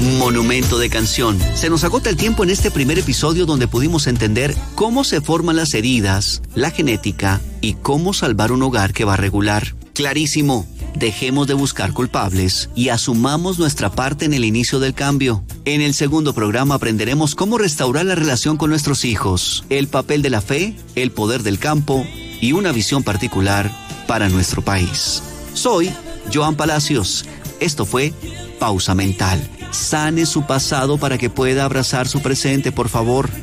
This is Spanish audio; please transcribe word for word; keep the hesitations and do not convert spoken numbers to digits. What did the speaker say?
Monumento de canción. Se nos agota el tiempo en este primer episodio donde pudimos entender cómo se forman las heridas, la genética y cómo salvar un hogar que va regular. Clarísimo. Dejemos de buscar culpables y asumamos nuestra parte en el inicio del cambio. En el segundo programa aprenderemos cómo restaurar la relación con nuestros hijos, el papel de la fe, el poder del campo y una visión particular para nuestro país. Soy Joan Palacios. Esto fue Pausa Mental. Sane su pasado para que pueda abrazar su presente, por favor.